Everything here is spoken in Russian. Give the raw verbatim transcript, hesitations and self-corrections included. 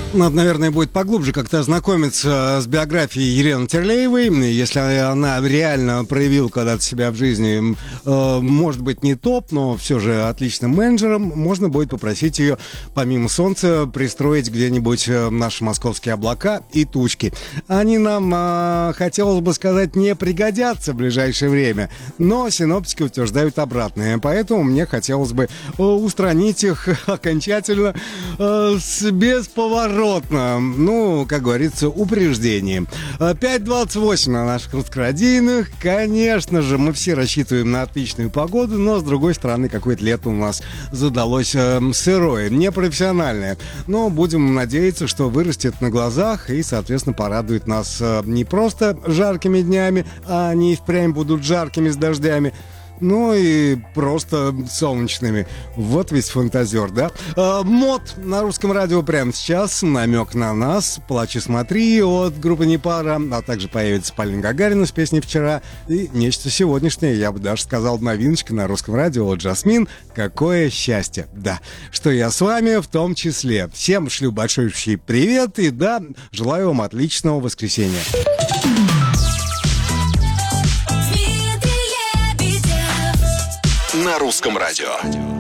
Надо, наверное, будет поглубже как-то ознакомиться с биографией Елены Терлеевой. Если она реально проявила когда-то себя в жизни, э, может быть, не топ, но все же отличным менеджером, можно будет попросить ее, помимо солнца, пристроить где-нибудь наши московские облака и тучки. Они нам, э, хотелось бы сказать, не пригодятся в ближайшее время, но синоптики утверждают обратное. Поэтому мне хотелось бы э, устранить их окончательно э, с бесповоротно. Ну, как говорится, упреждение. пять двадцать восемь на наших русскородийных. Конечно же, мы все рассчитываем на отличную погоду, но, с другой стороны, какое-то лето у нас задалось э, сырое, непрофессиональное. Но будем надеяться, что вырастет на глазах и, соответственно, порадует нас э, не просто жаркими днями, а они впрямь будут жаркими с дождями. Ну и просто солнечными. Вот весь фантазер, да? А, мод на русском радио прямо сейчас. Намек на нас. Плачь и смотри от группы Непара. А также появится Полина Гагарина с песней «Вчера». И нечто сегодняшнее, я бы даже сказал, новиночка на русском радио от Жасмин. Какое счастье. Да, что я с вами в том числе. Всем шлю большой привет. И да, желаю вам отличного воскресенья. На русском радио.